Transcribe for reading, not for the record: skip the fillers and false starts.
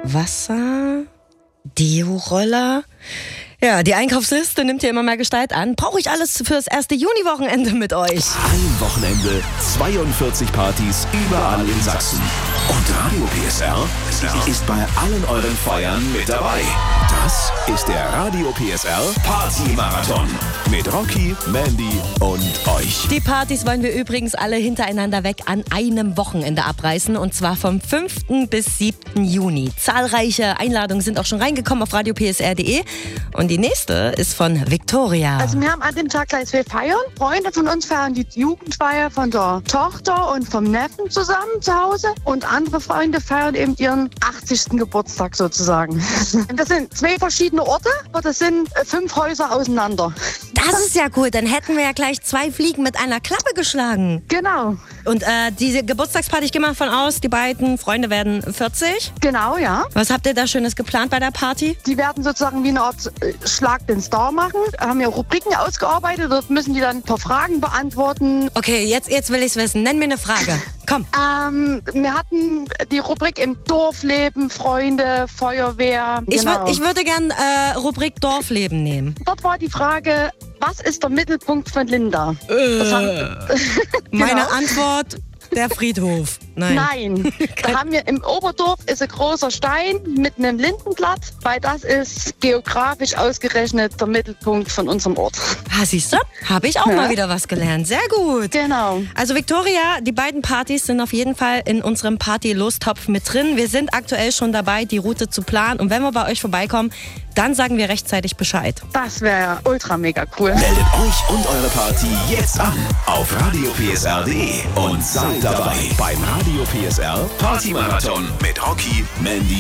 Wasser, Deo-Roller. Ja, die Einkaufsliste nimmt hier immer mehr Gestalt an. Brauche ich alles fürs erste Juni-Wochenende mit euch? Ein Wochenende, 42 Partys überall in Sachsen. Und Radio PSR ist bei allen euren Feiern mit dabei. Das ist der Radio PSR Party-Marathon mit Rocky, Mandy und euch. Die Partys wollen wir übrigens alle hintereinander weg an einem Wochenende abreißen. Und zwar vom 5. bis 7. Juni. Zahlreiche Einladungen sind auch schon reingekommen auf radiopsr.de. Und die nächste ist von Victoria. Also wir haben an dem Tag gleich 2 Feiern. Freunde von uns feiern die Jugendfeier von der Tochter und vom Neffen zusammen zu Hause. Und andere Freunde feiern eben ihren 80. Geburtstag sozusagen. Das sind 2 verschiedene Orte, aber das sind 5 Häuser auseinander. Das ist ja cool. Dann hätten wir ja gleich 2 Fliegen mit einer Klappe geschlagen. Genau. Und diese Geburtstagsparty, ich gehe mal von aus, die beiden Freunde werden 40. Genau, ja. Was habt ihr da Schönes geplant bei der Party? Die werden sozusagen wie eine Art Schlag den Star machen. Haben ja Rubriken ausgearbeitet. Dort müssen die dann ein paar Fragen beantworten. Okay, jetzt will ich's wissen. Nenn mir eine Frage. Komm. Wir hatten die Rubrik im Dorfleben, Freunde, Feuerwehr. Genau. Ich würde gern Rubrik Dorfleben nehmen. Dort war die Frage, was ist der Mittelpunkt von Linda? Meine Antwort, der Friedhof. Nein. Da haben wir im Oberdorf ist ein großer Stein mit einem Lindenblatt, weil das ist geografisch ausgerechnet der Mittelpunkt von unserem Ort. Ah, siehst du? Habe ich auch mal wieder was gelernt. Sehr gut. Genau. Also Victoria, die beiden Partys sind auf jeden Fall in unserem Party-Lostopf mit drin. Wir sind aktuell schon dabei, die Route zu planen. Und wenn wir bei euch vorbeikommen, dann sagen wir rechtzeitig Bescheid. Das wäre ultra mega cool. Meldet euch und eure Party jetzt an auf radiopsr.de und seid dabei beim Radio PSR Party-Marathon mit Rocky, Mandy